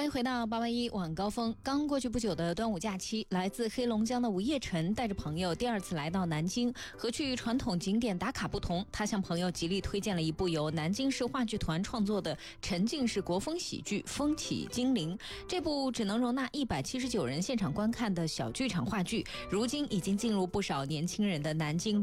迎回到881晚高峰。刚过去不久的端午假期，来自黑龙江的吴叶晨带着朋友第二次来到南京。和去传统景点打卡不同，他向朋友极力推荐了一部由南京市话剧团创作的沉浸式国风喜剧《风起精灵》。这部只能容纳179人现场观看的小剧场话剧，如今已经进入不少年轻人的南京